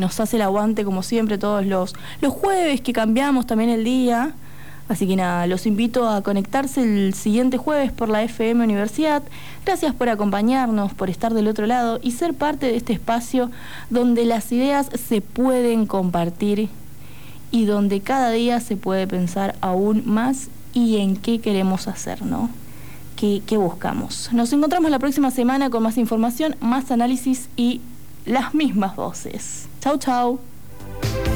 nos hace el aguante como siempre todos los jueves, que cambiamos también el día. Así que nada, los invito a conectarse el siguiente jueves por la FM Universidad. Gracias por acompañarnos, por estar del otro lado y ser parte de este espacio donde las ideas se pueden compartir y donde cada día se puede pensar aún más y en qué queremos hacer, ¿no? ¿Qué buscamos? Nos encontramos la próxima semana con más información, más análisis y las mismas voces. Chau, chau.